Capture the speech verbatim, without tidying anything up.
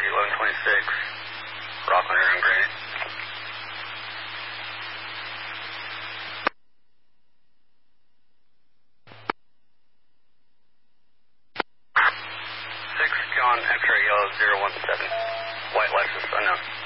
eleven twenty-six, Rockland Air and Granite. six, John, X-ray yellow zero one seven, white Lexus unknown.